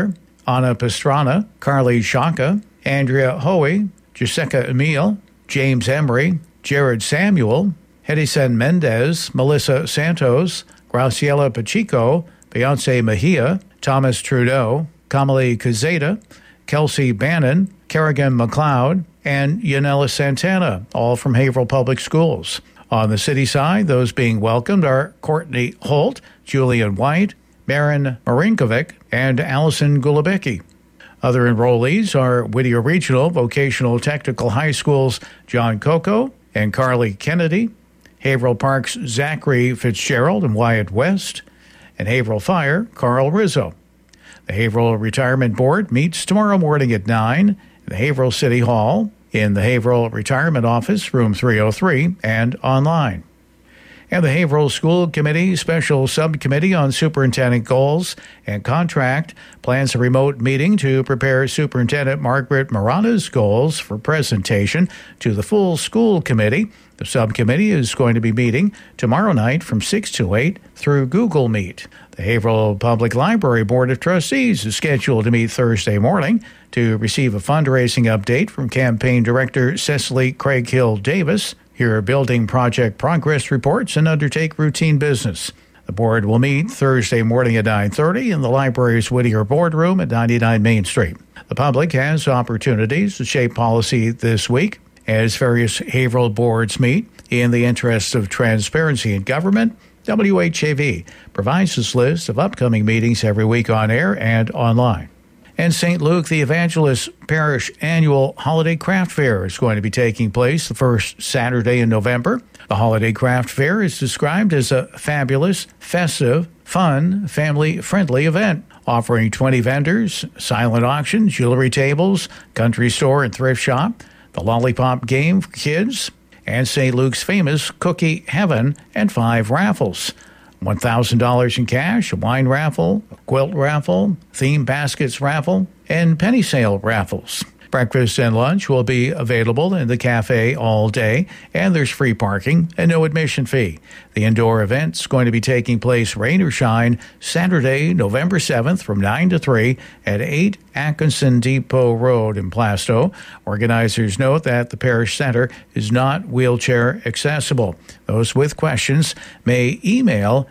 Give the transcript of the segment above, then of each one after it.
Anna Pastrana, Carly Shaka, Andrea Hoey, Jessica Emile, James Emery, Jared Samuel, Hedison Mendez, Melissa Santos, Graciela Pacheco, Beyonce Mejia, Thomas Trudeau, Kamali Kazeta, Kelsey Bannon, Kerrigan McLeod, and Yanela Santana, all from Haverhill Public Schools. On the city side, those being welcomed are Courtney Holt, Julian White, Marin Marinkovic, and Allison Gulabecki. Other enrollees are Whittier Regional Vocational Technical High School's John Coco and Carly Kennedy, Haverhill Park's Zachary Fitzgerald and Wyatt West, and Haverhill Fire, Carl Rizzo. The Haverhill Retirement Board meets tomorrow morning at 9 in the Haverhill City Hall, in the Haverhill Retirement Office, room 303, and online. And the Haverhill School Committee Special Subcommittee on Superintendent Goals and Contract plans a remote meeting to prepare Superintendent Margaret Marana's goals for presentation to the full school committee. The subcommittee is going to be meeting tomorrow night from 6 to 8 through Google Meet. The Haverhill Public Library Board of Trustees is scheduled to meet Thursday morning to receive a fundraising update from Campaign Director Cecily Craighill-Davis, hear building project progress reports, and undertake routine business. The board will meet Thursday morning at 9:30 in the library's Whittier Boardroom at 99 Main Street. The public has opportunities to shape policy this week as various Haverhill boards meet. In the interest of transparency in government, WHAV provides this list of upcoming meetings every week on air and online. And St. Luke the Evangelist Parish Annual Holiday Craft Fair is going to be taking place the first Saturday in November. The Holiday Craft Fair is described as a fabulous, festive, fun, family-friendly event, offering 20 vendors, silent auction, jewelry tables, country store and thrift shop, the lollipop game for kids, and St. Luke's famous Cookie Heaven, and 5 raffles. $1,000 in cash, a wine raffle, a quilt raffle, theme baskets raffle, and penny sale raffles. Breakfast and lunch will be available in the cafe all day, and there's free parking and no admission fee. The indoor event's going to be taking place, rain or shine, Saturday, November 7th from 9 to 3 at 8 Atkinson Depot Road in Plastow. Organizers note that the parish center is not wheelchair accessible. Those with questions may email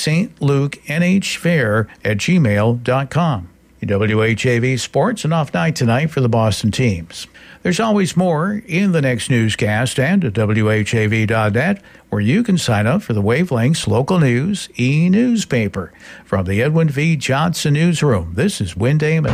stlukenhfair@gmail.com. WHAV Sports, an off night tonight for the Boston teams. There's always more in the next newscast and at WHAV.net, where you can sign up for the Wavelength's local news e-newspaper. From the Edwin V. Johnson Newsroom, this is Win Damon.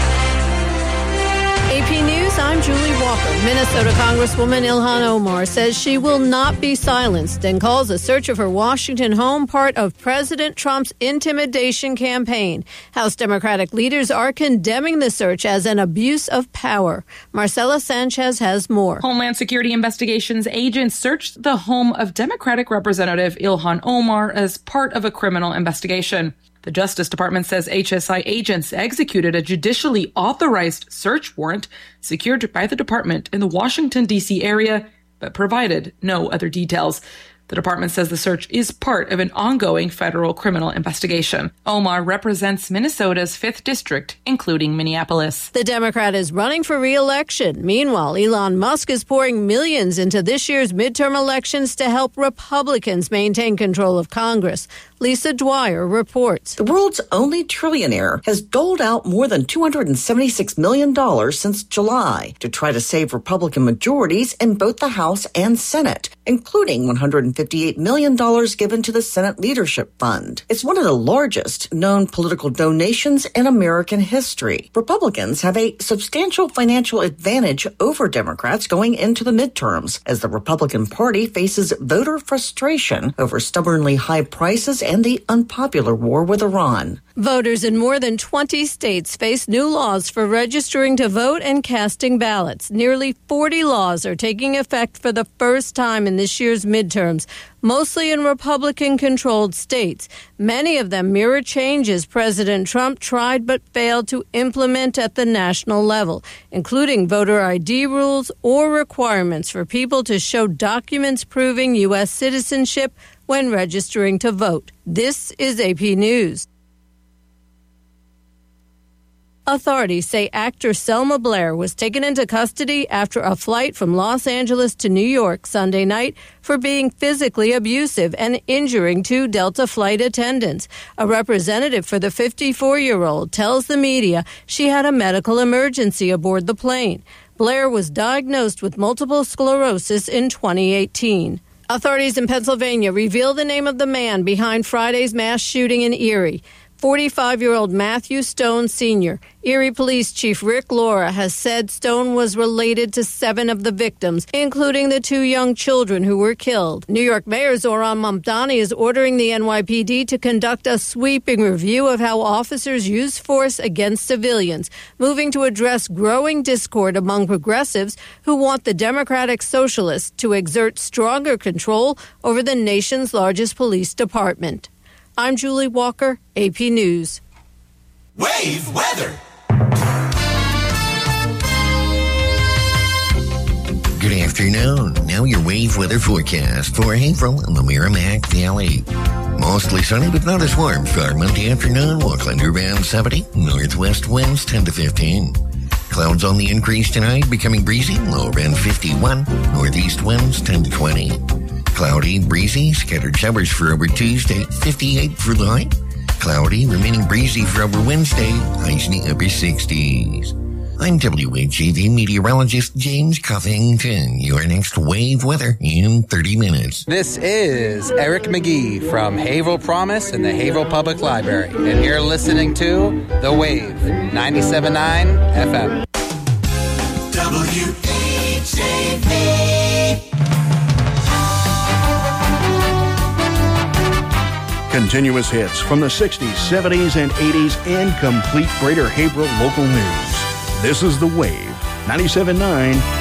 AP News, I'm Julie Walker. Minnesota Congresswoman Ilhan Omar says she will not be silenced and calls a search of her Washington home part of President Trump's intimidation campaign. House Democratic leaders are condemning the search as an abuse of power. Marcela Sanchez has more. Homeland Security Investigations agents searched the home of Democratic Representative Ilhan Omar as part of a criminal investigation. The Justice Department says HSI agents executed a judicially authorized search warrant secured by the department in the Washington, D.C. area, but provided no other details. The department says the search is part of an ongoing federal criminal investigation. Omar represents Minnesota's 5th district, including Minneapolis. The Democrat is running for re-election. Meanwhile, Elon Musk is pouring millions into this year's midterm elections to help Republicans maintain control of Congress. Lisa Dwyer reports. The world's only trillionaire has doled out more than $276 million since July to try to save Republican majorities in both the House and Senate, including $158 million given to the Senate Leadership Fund. It's one of the largest known political donations in American history. Republicans have a substantial financial advantage over Democrats going into the midterms, as the Republican Party faces voter frustration over stubbornly high prices and the unpopular war with Iran. Voters in more than 20 states face new laws for registering to vote and casting ballots. Nearly 40 laws are taking effect for the first time in this year's midterms, mostly in Republican-controlled states. Many of them mirror changes President Trump tried but failed to implement at the national level, including voter ID rules or requirements for people to show documents proving U.S. citizenship when registering to vote. This is AP News. Authorities say actor Selma Blair was taken into custody after a flight from Los Angeles to New York Sunday night for being physically abusive and injuring 2 Delta flight attendants. A representative for the 54-year-old tells the media she had a medical emergency aboard the plane. Blair was diagnosed with multiple sclerosis in 2018. Authorities in Pennsylvania revealed the name of the man behind Friday's mass shooting in Erie. 45-year-old Matthew Stone Sr. Erie Police Chief Rick Laura has said Stone was related to 7 of the victims, including the 2 young children who were killed. New York Mayor Zohran Mamdani is ordering the NYPD to conduct a sweeping review of how officers use force against civilians, moving to address growing discord among progressives who want the Democratic Socialists to exert stronger control over the nation's largest police department. I'm Julie Walker, AP News. Wave weather. Good afternoon. Now your wave weather forecast for April in the Merrimack Valley. Mostly sunny but not as warm for Monday afternoon. Will clear around 70. Northwest winds 10 to 15. Clouds on the increase tonight, becoming breezy, low around 51. Northeast winds 10 to 20. Cloudy, breezy, scattered showers for over Tuesday, 58 for the high. Cloudy, remaining breezy for over Wednesday, highs in the upper 60s. I'm WHAV meteorologist James Covington. Your next wave weather in 30 minutes. This is Eric McGee from Haverhill Promise in the Haverhill Public Library, and you're listening to The Wave, 97.9 FM. WHAV. Continuous hits from the 60s, 70s, and 80s and complete Greater Haverhill local news. This is The Wave, 97.9